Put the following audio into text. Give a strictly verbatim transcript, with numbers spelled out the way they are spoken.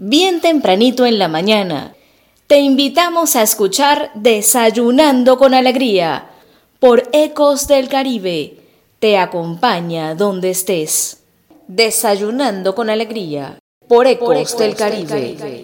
bien tempranito en la mañana. Te invitamos a escuchar Desayunando con Alegría por Ecos del Caribe. Te acompaña donde estés. Desayunando con Alegría por Ecos, por Ecos del Caribe. Del Caribe.